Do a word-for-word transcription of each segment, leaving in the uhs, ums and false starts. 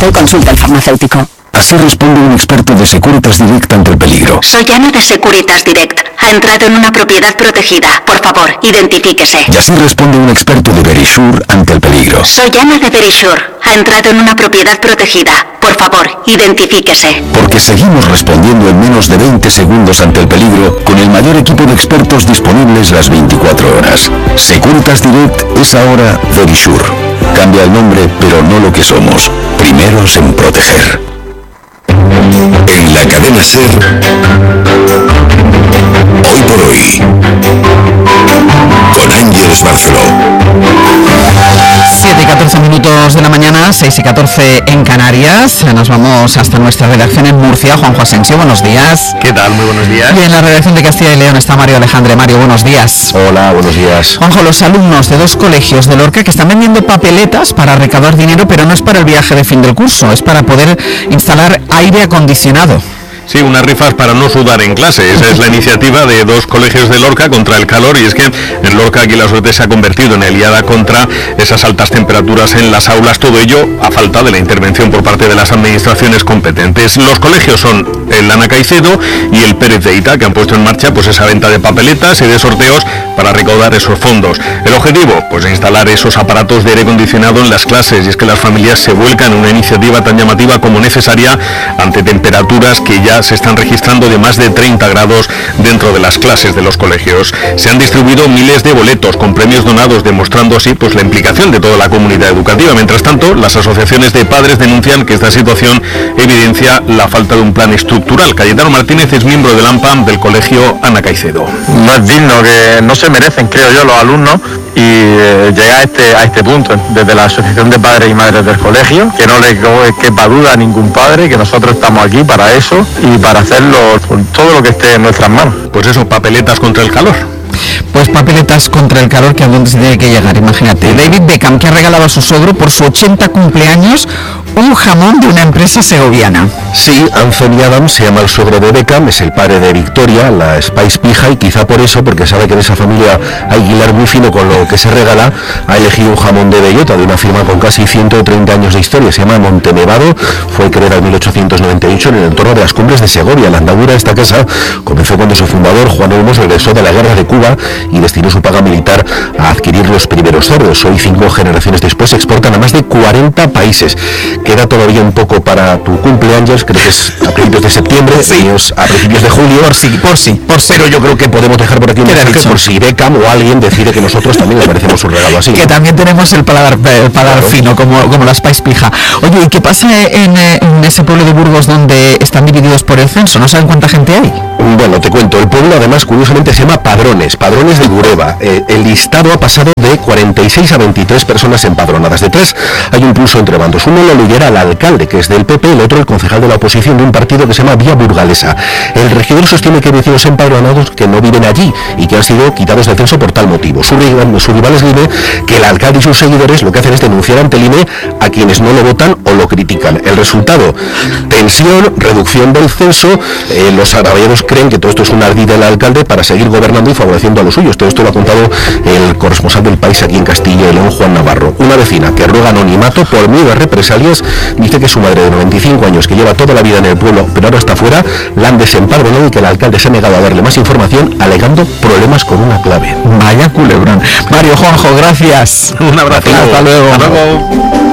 usted consulte al farmacéutico. Así responde un experto de Securitas Direct ante el peligro. Soy Ana de Securitas Direct. Ha entrado en una propiedad protegida. Por favor, identifíquese. Y así responde un experto de Verisure ante el peligro. Soy Ana de Verisure. Ha entrado en una propiedad protegida. Por favor, identifíquese. Porque seguimos respondiendo en menos de veinte segundos ante el peligro con el mayor equipo de expertos disponibles las veinticuatro horas. Securitas Direct es ahora Verisure. Cambia el nombre, pero no lo que somos. Primeros en proteger. En la cadena SER, hoy por hoy, con Ángeles Barceló. siete y catorce minutos de la mañana, seis y catorce en Canarias. Nos vamos hasta nuestra redacción en Murcia. Juanjo Asensio, buenos días. ¿Qué tal? Muy buenos días. Y en la redacción de Castilla y León está Mario Alejandre. Mario, buenos días. Hola, buenos días. Juanjo, los alumnos de dos colegios de Lorca que están vendiendo papeletas para recaudar dinero, pero no es para el viaje de fin del curso, es para poder instalar aire acondicionado. Sí, unas rifas para no sudar en clase. Esa es la iniciativa de dos colegios de Lorca contra el calor, y es que en Lorca aquí la suerte se ha convertido en aliada contra esas altas temperaturas en las aulas, todo ello a falta de la intervención por parte de las administraciones competentes. Los colegios son el Ana Caicedo y el Pérez de Ita, que han puesto en marcha pues esa venta de papeletas y de sorteos para recaudar esos fondos. El objetivo, pues instalar esos aparatos de aire acondicionado en las clases, y es que las familias se vuelcan en una iniciativa tan llamativa como necesaria ante temperaturas que ya se están registrando de más de treinta grados dentro de las clases de los colegios. Se han distribuido miles de boletos con premios donados, demostrando así pues la implicación de toda la comunidad educativa. Mientras tanto, las asociaciones de padres denuncian que esta situación evidencia la falta de un plan estructural. Cayetano Martínez es miembro del AMPAM del colegio Ana Caicedo. No es digno, que no se merecen, creo yo, los alumnos, y eh, llegar a este, a este punto desde la Asociación de Padres y Madres del Colegio, que no le quepa duda a ningún padre que nosotros estamos aquí para eso y para hacerlo con todo lo que esté en nuestras manos. Pues eso, papeletas contra el calor. Pues papeletas contra el calor, que a dónde se tiene que llegar, imagínate. David Beckham, que ha regalado a su suegro por su ochenta cumpleaños un jamón de una empresa segoviana. Sí, Anthony Adams se llama el suegro de Beckham, es el padre de Victoria, la Spice Pija, y quizá por eso, porque sabe que en esa familia hay hilar muy fino con lo que se regala, ha elegido un jamón de bellota de una firma con casi ciento treinta años de historia. Se llama Montenevado, fue creada en mil ochocientos noventa y ocho en el entorno de las cumbres de Segovia. La andadura de esta casa comenzó cuando su fundador, Juan Olmos, regresó de la guerra de Cuba y destinó su paga militar a adquirir los primeros cerdos. Hoy, cinco generaciones después, se exportan a más de cuarenta países. Queda todavía un poco para tu cumpleaños, creo que es a principios de septiembre, sí. A principios de julio. Por sí, por sí, por sí. Pero yo creo que podemos dejar por aquí un mensaje por si Beckham o alguien decide que nosotros también les merecemos un regalo así. Que ¿no? También tenemos el paladar, el paladar claro. fino, como, como la Spice Pija. Oye, ¿y qué pasa en, en ese pueblo de Burgos donde están divididos por el censo? ¿No saben cuánta gente hay? Bueno, te cuento, el pueblo además curiosamente se llama Padrones, Padrones de Bureba. Eh, el listado ha pasado de cuarenta y seis a veintitrés personas empadronadas. Detrás hay un pulso entre bandos. Uno lo lidera al alcalde, que es del P P, el otro el concejal de la oposición de un partido que se llama Vía Burgalesa. El regidor sostiene que hay vecinos empadronados que no viven allí y que han sido quitados del censo por tal motivo. Su rival, su rival esgrime que el alcalde y sus seguidores lo que hacen es denunciar ante el I N E a quienes no lo votan o lo critican. El resultado, tensión, reducción del censo. Eh, los agraviados creen que todo esto es un ardid del alcalde para seguir gobernando y favoreciendo a los suyos. Todo esto lo ha contado el corresponsal del País aquí en Castilla y León, Juan Navarro. Una vecina que ruega anonimato por miedo a represalias dice que su madre de noventa y cinco años, que lleva toda la vida en el pueblo pero ahora está fuera, la han desempadronado y que el alcalde se ha negado a darle más información alegando problemas con una clave. Vaya culebrón. Mario, Juanjo, gracias. Un abrazo. Hasta luego. Hasta luego.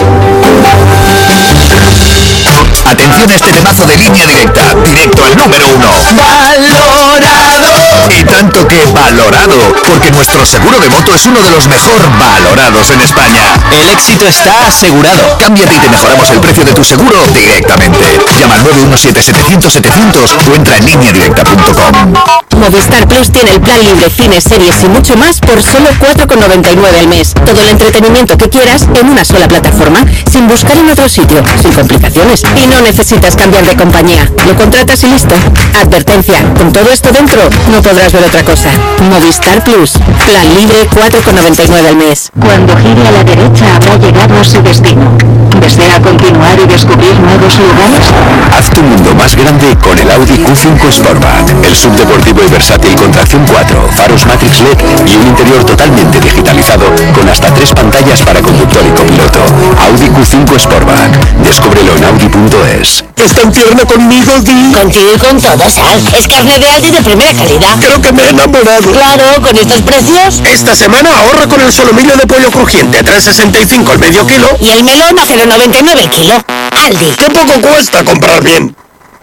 Atención a este temazo de Línea Directa, directo al número uno. ¡Valorado! Y tanto que valorado, porque nuestro seguro de moto es uno de los mejor valorados en España. El éxito está asegurado. Cámbiate y te mejoramos el precio de tu seguro directamente. Llama al nueve uno siete, setecientos, setecientos o entra en línea directa punto com. Movistar Plus tiene el plan libre, cines, series y mucho más por solo cuatro con noventa y nueve al mes. Todo el entretenimiento que quieras en una sola plataforma, sin buscar en otro sitio, sin complicaciones. Y no necesitas cambiar de compañía. Lo contratas y listo. Advertencia, con todo esto dentro, no podrás ver otra cosa. Movistar Plus, plan libre cuatro con noventa y nueve al mes. Cuando gire a la derecha habrá llegado a su destino. ¿Desea continuar y descubrir nuevos lugares? Haz tu mundo más grande con el Audi Q cinco Sportback. El subdeportivo y versátil con tracción cuatro, faros Matrix L E D y un interior totalmente digitalizado con hasta tres pantallas para conductor y copiloto. Audi Q cinco Sportback. Descúbrelo en audi punto es. ¿Estás en tierno conmigo, Di? Contigo y con todo, Sal. Es carne de Aldi de primera calidad. Creo que me he enamorado. Claro, con estos precios. Esta semana ahorra con el solomillo de pollo crujiente a tres sesenta y cinco el medio kilo. Y el melón a cero noventa y nueve el kilo. Aldi. ¡Qué poco cuesta comprar bien!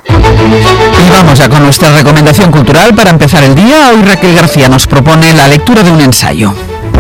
Y vamos ya con nuestra recomendación cultural para empezar el día. Hoy Raquel García nos propone la lectura de un ensayo.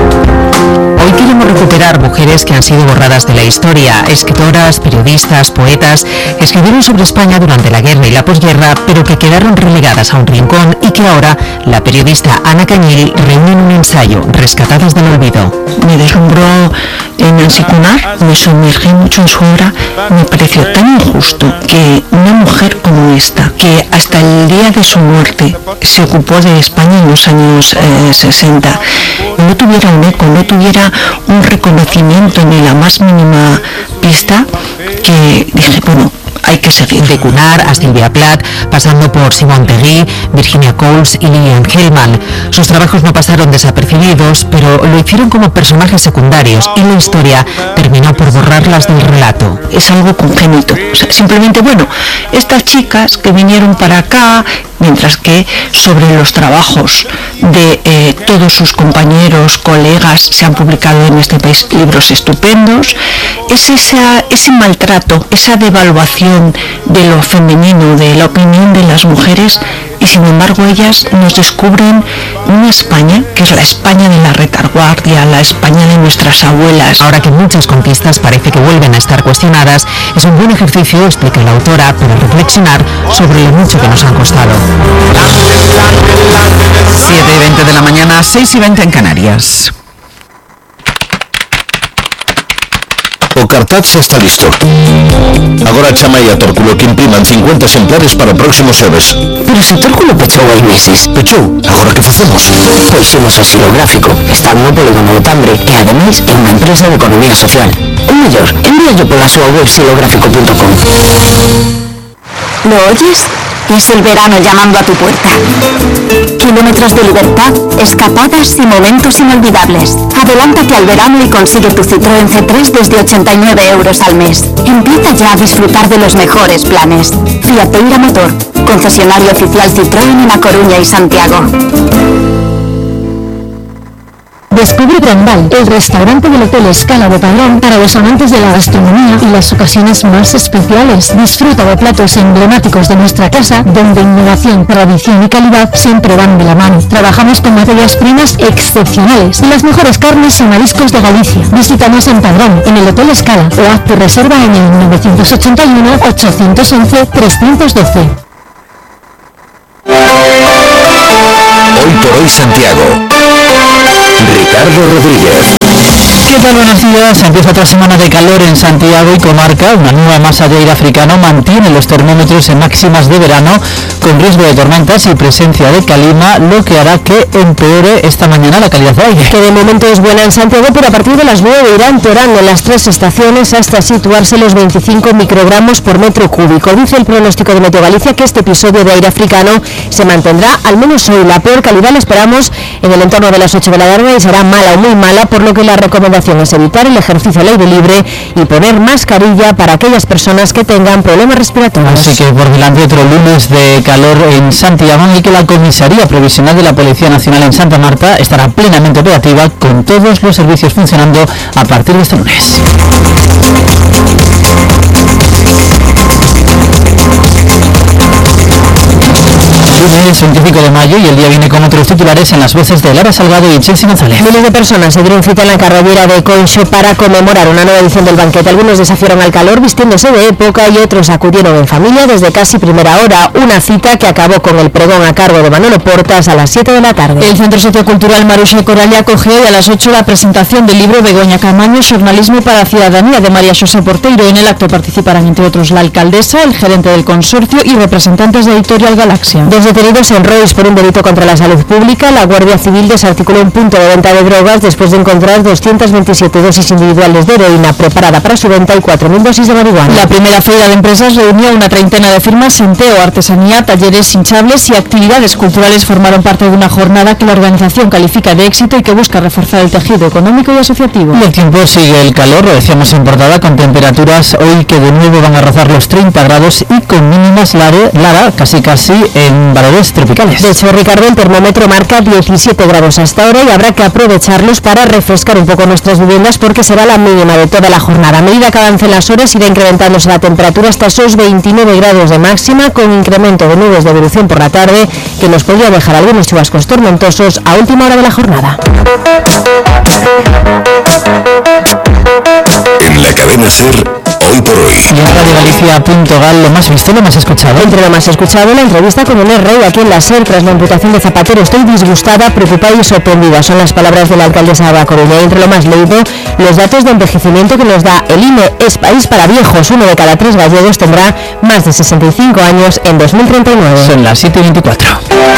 Hoy queremos recuperar mujeres que han sido borradas de la historia, escritoras, periodistas, poetas, que escribieron sobre España durante la guerra y la posguerra, pero que quedaron relegadas a un rincón y que ahora la periodista Ana Cañil reúne en un ensayo, Rescatadas del olvido. Me deslumbró Nancy Cunard, me sumergí mucho en su obra. Me pareció tan injusto que una mujer como esta, que hasta el día de su muerte se ocupó de España en los años eh, sesenta, no tuviera un eco, no tuviera un reconocimiento ni la más mínima pista, que dije, bueno, hay que seguir. De Cunard a Silvia Plath, pasando por Simone Peggy, Virginia Coles y Lillian Hellman. Sus trabajos no pasaron desapercibidos, pero lo hicieron como personajes secundarios y la historia terminó por borrarlas del relato. Es algo congénito. O sea, simplemente, bueno, estas chicas que vinieron para acá, mientras que sobre los trabajos de eh, todos sus compañeros, colegas, se han publicado en este país libros estupendos, es esa, ese maltrato, esa devaluación de lo femenino, de la opinión de las mujeres, y sin embargo ellas nos descubren una España que es la España de la retaguardia, la España de nuestras abuelas. Ahora que muchas conquistas parece que vuelven a estar cuestionadas, es un buen ejercicio, explica la autora, para reflexionar sobre lo mucho que nos han costado. siete y veinte de la mañana, seis y veinte en Canarias. O cartaz xa está listo. Agora chama aí a Tórculo que impriman cincuenta exemplares para o próximo xoves. Pero se Tórculo pechou hai meses. Pechou? Agora que facemos? Pois xemos a Xilográfico. Está no polígono do Tambre e ademais é unha empresa de economía social. O mellor, envíallo pola súa web xilográfico punto com. ¿Lo oyes? Es el verano llamando a tu puerta. Kilómetros de libertad, escapadas y momentos inolvidables. Adelántate al verano y consigue tu Citroën C tres desde ochenta y nueve euros al mes. Empieza ya a disfrutar de los mejores planes. Fiat Peira Motor, concesionario oficial Citroën en A Coruña y Santiago. Descubre Brandal, el restaurante del Hotel Escala de Padrón para los amantes de la gastronomía y las ocasiones más especiales. Disfruta de platos emblemáticos de nuestra casa, donde innovación, tradición y calidad siempre van de la mano. Trabajamos con materias primas excepcionales y las mejores carnes y mariscos de Galicia. Visítanos en Padrón, en el Hotel Escala, o haz tu reserva en el nueve ocho uno, ocho once, tres uno dos. Hoy por hoy Santiago. Ricardo Rodríguez. ¿Qué tal? Buenos días. Empieza otra semana de calor en Santiago y comarca. Una nueva masa de aire africano mantiene los termómetros en máximas de verano, con riesgo de tormentas y presencia de calima, lo que hará que empeore esta mañana la calidad de aire. Que de momento es buena en Santiago, pero a partir de las nueve irá empeorando en las tres estaciones hasta situarse los veinticinco microgramos por metro cúbico. Dice el pronóstico de Meteo Galicia que este episodio de aire africano se mantendrá, al menos hoy. La peor calidad la esperamos en el entorno de las ocho de la tarde y será mala o muy mala, por lo que la recomendación es evitar el ejercicio al aire libre y poner mascarilla para aquellas personas que tengan problemas respiratorios. Así que por delante otro lunes de calor en Santiago, y que la Comisaría Provisional de la Policía Nacional en Santa Marta estará plenamente operativa, con todos los servicios funcionando a partir de este lunes. Lunes veinticinco de mayo, y el día viene con otros titulares en las voces de Lara Salgado y Chelsea González. Miles de personas se dieron cita en la carrera de Conxo para conmemorar una nueva edición del banquete. Algunos desafiaron al calor vistiéndose de época y otros acudieron en familia desde casi primera hora. Una cita que acabó con el pregón a cargo de Manolo Portas a las siete de la tarde. El Centro Sociocultural Maruxa Coralia acogió hoy a las ocho la presentación del libro Begoña Camaño, Xornalismo para a Ciudadanía, de María Xosé Porteiro. En el acto participarán, entre otros, la alcaldesa, el gerente del consorcio y representantes de Editorial Galaxia. Desde detenidos en Rois por un delito contra la salud pública. La Guardia Civil desarticuló un punto de venta de drogas después de encontrar doscientas veintisiete dosis individuales de heroína preparada para su venta y cuatro mil dosis de marihuana. La primera feria de empresas reunió una treintena de firmas en Teo, artesanía, talleres hinchables y actividades culturales formaron parte de una jornada que la organización califica de éxito y que busca reforzar el tejido económico y asociativo. El tiempo sigue el calor, lo decíamos en portada, con temperaturas hoy que de nuevo van a rozar los treinta grados y con mínimas Lara, casi casi en valores tropicales. De hecho, Ricardo, el termómetro marca diecisiete grados hasta ahora y habrá que aprovecharlos para refrescar un poco nuestras viviendas porque será la mínima de toda la jornada. A medida que avancen las horas irá incrementándose la temperatura hasta esos veintinueve grados de máxima, con incremento de nubes de evolución por la tarde que nos podría dejar algunos chubascos tormentosos a última hora de la jornada. En la cadena SER, hoy por hoy. Y en Radio Galicia punto gal, lo más visto, lo más escuchado. Entre lo más escuchado, la entrevista con el Rey aquí en la SER tras la amputación de Zapatero. Estoy disgustada, preocupada y sorprendida. Son las palabras de la alcaldesa de La Coruña. Y entre lo más leído, los datos de envejecimiento que nos da el I N E. Es país para viejos. Uno de cada tres gallegos tendrá más de sesenta y cinco años en dos mil treinta y nueve. Son las siete y veinticuatro.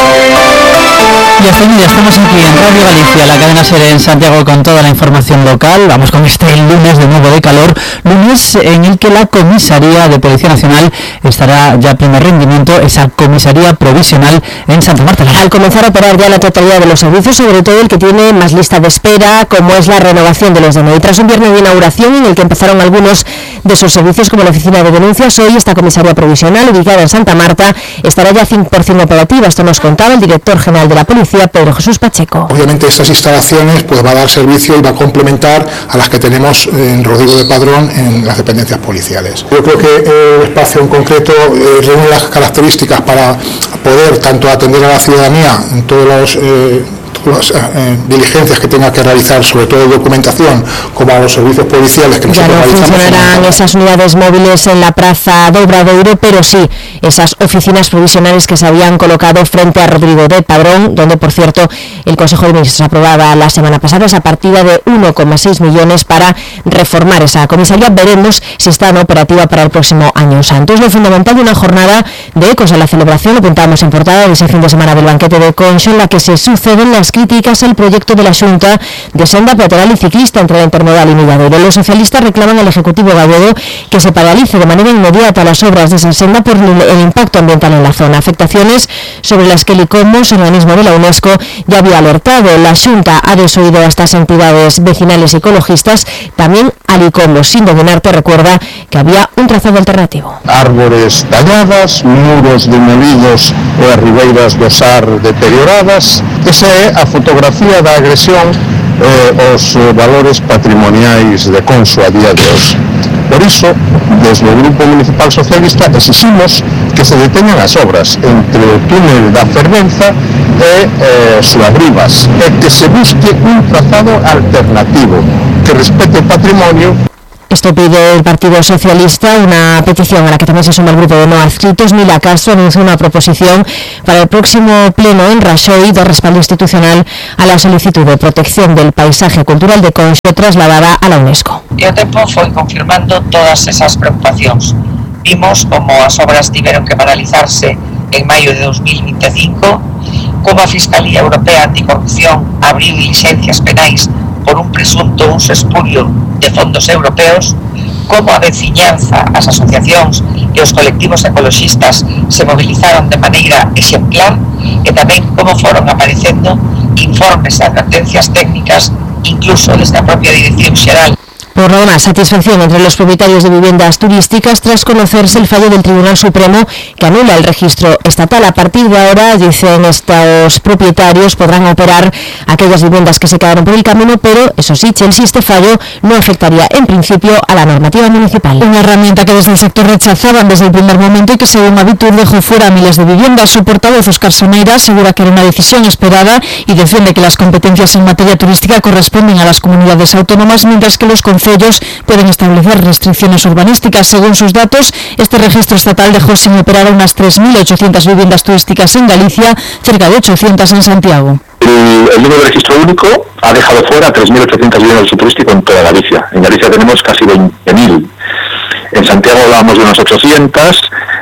Y hasta ya estamos aquí en Radio Galicia, la cadena SER en Santiago con toda la información local. Vamos con este lunes de nuevo de calor, lunes en el que la Comisaría de Policía Nacional estará ya a pleno rendimiento, esa comisaría provisional en Santa Marta. Al comenzar a operar ya la totalidad de los servicios, sobre todo el que tiene más lista de espera, como es la renovación de los D N I. Tras un viernes de inauguración en el que empezaron algunos de sus servicios como la oficina de denuncias, hoy esta comisaría provisional ubicada en Santa Marta estará ya cien por ciento operativa. Esto nos contaba el director general de la Policía, Pedro Jesús Pacheco. Obviamente estas instalaciones pues va a dar servicio y va a complementar a las que tenemos en Rodrigo de Padrón en las dependencias policiales. Yo creo que el espacio en concreto eh, reúne las características para poder tanto atender a la ciudadanía en todos los eh, las eh, diligencias que tenga que realizar, sobre todo documentación, como a los servicios policiales que nosotros realizamos. Ya no funcionarán esas unidades móviles en la plaza de Obradoiro, pero sí esas oficinas provisionales que se habían colocado frente a Rodrigo de Padrón, donde, por cierto, el Consejo de Ministros aprobaba la semana pasada esa partida de uno coma seis millones para reformar esa comisaría. Veremos si está no operativa para el próximo año santo. Es lo fundamental de una jornada de ecos en la celebración, lo apuntábamos en portada de ese fin de semana del banquete de Conxo, en la que se suceden las críticas al proyecto de la Xunta de senda peatonal y ciclista entre la Intermodal y Milladoiro. Los socialistas reclaman al Ejecutivo gallego que se paralice de manera inmediata las obras de esa senda por el impacto ambiental en la zona, afectaciones sobre las que el ICOMOS, organismo de la UNESCO, ya había alertado. La Xunta ha desoído a estas entidades vecinales y ecologistas, también al ICOMOS. Sin dominarte recuerda que había un trazado alternativo. Árbores talladas, muros demolidos e as ribeiras do Sar deterioradas. Esa é a fotografía da agresión eh, os valores patrimoniais de Conxo a día de hoxe. Por iso, desde o Grupo Municipal Socialista exiximos que se deteñan as obras entre o túnel da Fervenza e eh, Súas Rivas e que se busque un trazado alternativo que respete o patrimonio. Esto pide el Partido Socialista, una petición a la que también se suma el grupo de no adscritos. Mila Castro anunció una proposición para el próximo pleno en Raxoi de respaldo institucional a la solicitud de protección del paisaje cultural de Conxo trasladada a la UNESCO. E o tempo foi confirmando todas esas preocupacións. Vimos como as obras tiveron que paralizarse en maio de dos mil veinticinco, como a Fiscalía Europea Anticorrupción abriu diligencias penais por un presunto uso espurio de fondos europeos, como a veciñanza, as asociacións e os colectivos ecologistas se movilizaron de maneira exemplar e tamén como foron aparecendo informes e advertencias técnicas incluso desde a propia Dirección Xeral. Por lo demás, satisfacción entre los propietarios de viviendas turísticas tras conocerse el fallo del Tribunal Supremo que anula el registro estatal. A partir de ahora, dicen estos propietarios, podrán operar aquellas viviendas que se quedaron por el camino, pero eso sí, Chelsea, este fallo no afectaría en principio a la normativa municipal. Una herramienta que desde el sector rechazaban desde el primer momento y que según Habitur dejó fuera a miles de viviendas. Su portavoz, Óscar Soneira, asegura que era una decisión esperada y defiende que las competencias en materia turística corresponden a las comunidades autónomas, mientras que los concellos pueden establecer restricciones urbanísticas. Según sus datos, este registro estatal dejó sin operar a unas tres mil ochocientas viviendas turísticas en Galicia, cerca de ochocientas en Santiago. El, el número de registro único ha dejado fuera tres mil ochocientas viviendas de uso turístico en toda Galicia. En Galicia tenemos casi veinte mil. En Santiago hablamos de unas ochocientas,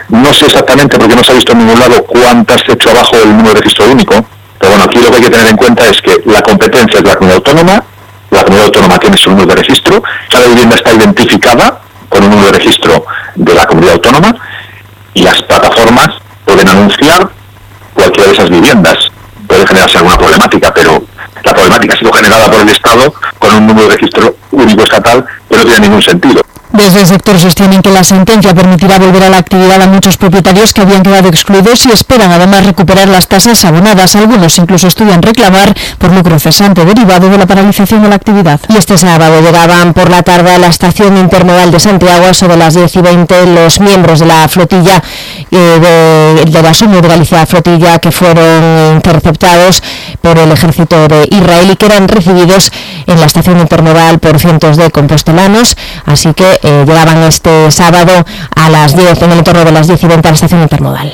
No sé exactamente, porque no se ha visto en ningún lado cuántas se echó abajo el número de registro único, pero bueno, aquí lo que hay que tener en cuenta es que la competencia es de la comunidad autónoma, la comunidad autónoma tiene su número de registro, cada vivienda está identificada con un número de registro de la comunidad autónoma y las plataformas pueden anunciar cualquiera de esas viviendas. Puede generarse alguna problemática, pero la problemática ha sido generada por el Estado con un número de registro único estatal que no tiene ningún sentido. Desde el sector sostienen que la sentencia permitirá volver a la actividad a muchos propietarios que habían quedado excluidos y esperan además recuperar las tasas abonadas. Algunos incluso estudian reclamar por lucro cesante derivado de la paralización de la actividad. Y este sábado llegaban por la tarde a la estación intermodal de Santiago sobre las diez y veinte los miembros de la flotilla eh, de, de la Sumo de Galicia Flotilla, que fueron interceptados por el ejército de Israel y que eran recibidos en la estación intermodal por cientos de compostelanos. Así que eh, llegaban este sábado a las diez, en el entorno de las diez y veinte a la estación intermodal.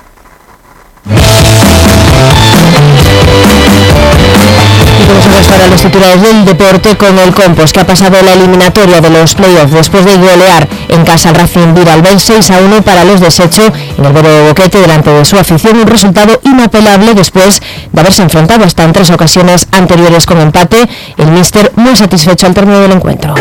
Y como sabes, para los titulares del deporte, con el Compos, que ha pasado la eliminatoria de los playoffs después de golear en casa al Racing Viral seis a uno para los desechos en el Vero Boquete delante de su afición, un resultado inapelable después de haberse enfrentado hasta en tres ocasiones anteriores con empate. El míster muy satisfecho al término del encuentro.